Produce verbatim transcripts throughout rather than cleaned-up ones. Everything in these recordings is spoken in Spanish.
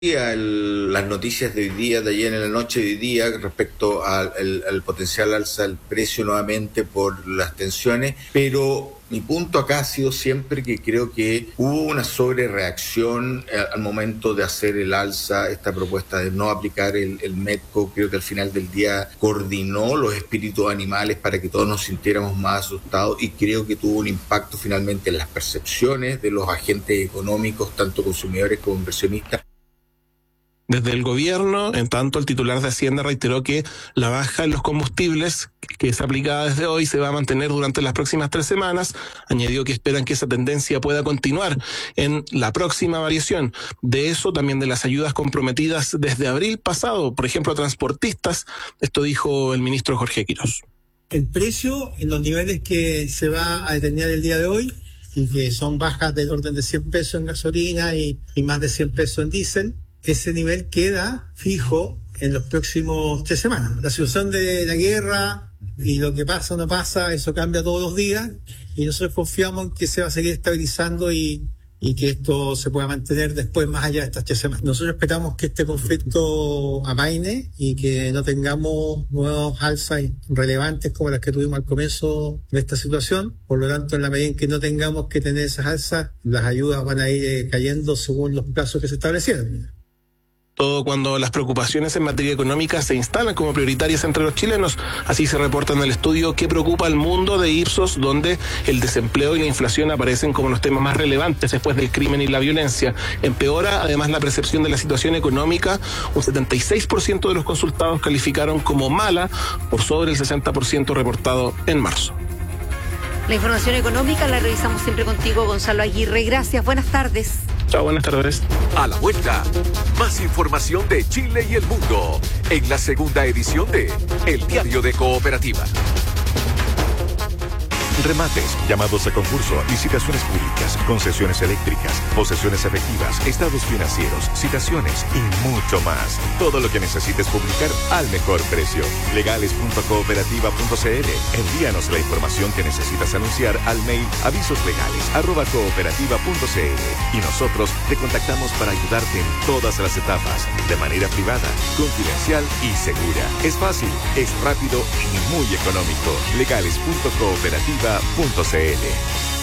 El, las noticias de hoy día, de ayer en la noche de hoy día, respecto al, al, al potencial alza del precio nuevamente por las tensiones, pero mi punto acá ha sido siempre que creo que hubo una sobrereacción al, al momento de hacer el alza, esta propuesta de no aplicar el, el MEDCO. Creo que al final del día coordinó los espíritus animales para que todos nos sintiéramos más asustados, y creo que tuvo un impacto finalmente en las percepciones de los agentes económicos, tanto consumidores como inversionistas. Desde el gobierno, en tanto, el titular de Hacienda reiteró que la baja en los combustibles, que es aplicada desde hoy, se va a mantener durante las próximas tres semanas. Añadió que esperan que esa tendencia pueda continuar en la próxima variación. De eso, también de las ayudas comprometidas desde abril pasado, por ejemplo, a transportistas. Esto dijo el ministro Jorge Quirós. El precio en los niveles que se va a determinar el día de hoy, y que son bajas del orden de cien pesos en gasolina y, y más de cien pesos en diésel, ese nivel queda fijo en los próximos tres semanas. La situación de la guerra y lo que pasa o no pasa, eso cambia todos los días, y nosotros confiamos en que se va a seguir estabilizando y, y que esto se pueda mantener después más allá de estas tres semanas. Nosotros esperamos que este conflicto amaine y que no tengamos nuevos alzas relevantes como las que tuvimos al comienzo de esta situación. Por lo tanto, en la medida en que no tengamos que tener esas alzas, las ayudas van a ir cayendo según los plazos que se establecieron. Todo cuando las preocupaciones en materia económica se instalan como prioritarias entre los chilenos. Así se reporta en el estudio ¿Qué preocupa al mundo? De Ipsos, donde el desempleo y la inflación aparecen como los temas más relevantes después del crimen y la violencia. Empeora además la percepción de la situación económica. Un setenta y seis por ciento de los consultados calificaron como mala, por sobre el sesenta por ciento reportado en marzo. La información económica la revisamos siempre contigo, Gonzalo Aguirre. Gracias, buenas tardes. Chao, buenas tardes. A la vuelta, más información de Chile y el mundo en la segunda edición de El Diario de Cooperativa. Remates, llamados a concurso, licitaciones públicas, concesiones eléctricas, posesiones efectivas, estados financieros, citaciones y mucho más. Todo lo que necesites publicar al mejor precio. legales punto cooperativa punto c l. Envíanos la información que necesitas anunciar al mail avisoslegales arroba cooperativa punto c l y nosotros te contactamos para ayudarte en todas las etapas, de manera privada, confidencial y segura. Es fácil, es rápido y muy económico. legales punto cooperativa punto c l.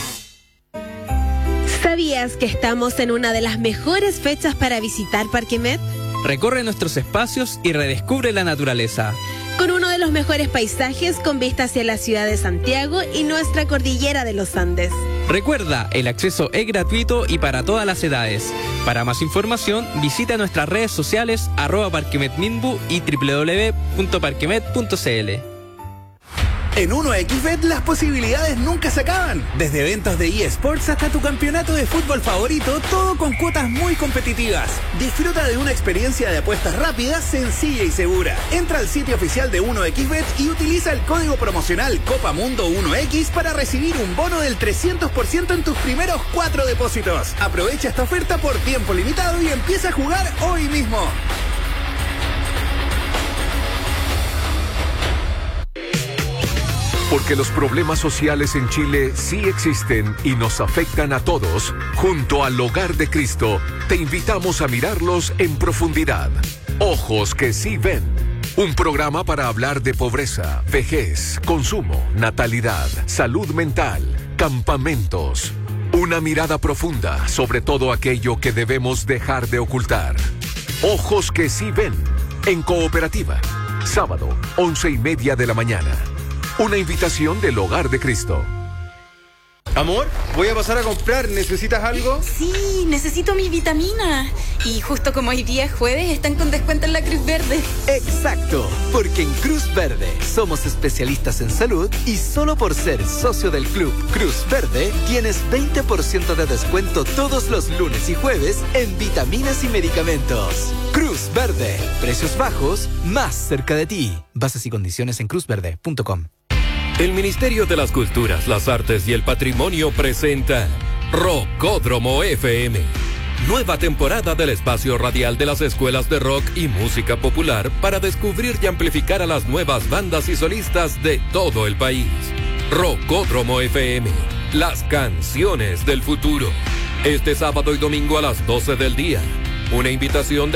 ¿Sabías que estamos en una de las mejores fechas para visitar Parque Met? Recorre nuestros espacios y redescubre la naturaleza. Con uno de los mejores paisajes con vista hacia la ciudad de Santiago y nuestra cordillera de los Andes. Recuerda, el acceso es gratuito y para todas las edades. Para más información, visita nuestras redes sociales arroba parquemetminbu y doble u doble u doble u punto parquemet punto c l. En uno equis bet las posibilidades nunca se acaban. Desde eventos de eSports hasta tu campeonato de fútbol favorito, todo con cuotas muy competitivas. Disfruta de una experiencia de apuestas rápida, sencilla y segura. Entra al sitio oficial de uno equis bet y utiliza el código promocional Copa Mundo uno equis para recibir un bono del trescientos por ciento en tus primeros cuatro depósitos. Aprovecha esta oferta por tiempo limitado y empieza a jugar hoy mismo. Porque los problemas sociales en Chile sí existen y nos afectan a todos, junto al Hogar de Cristo, te invitamos a mirarlos en profundidad. Ojos que sí ven. Un programa para hablar de pobreza, vejez, consumo, natalidad, salud mental, campamentos. Una mirada profunda sobre todo aquello que debemos dejar de ocultar. Ojos que sí ven. En Cooperativa. Sábado, once y media de la mañana. Una invitación del Hogar de Cristo. Amor, voy a pasar a comprar. ¿Necesitas algo? Sí, necesito mi vitamina. Y justo como hoy día es jueves, están con descuento en la Cruz Verde. Exacto, porque en Cruz Verde somos especialistas en salud y solo por ser socio del club Cruz Verde tienes veinte por ciento de descuento todos los lunes y jueves en vitaminas y medicamentos. Cruz Verde, precios bajos, más cerca de ti. Bases y condiciones en cruz verde punto com. El Ministerio de las Culturas, las Artes y el Patrimonio presenta Rockódromo F M. Nueva temporada del espacio radial de las escuelas de rock y música popular para descubrir y amplificar a las nuevas bandas y solistas de todo el país. Rockódromo F M, las canciones del futuro. Este sábado y domingo a las doce del día. Una invitación de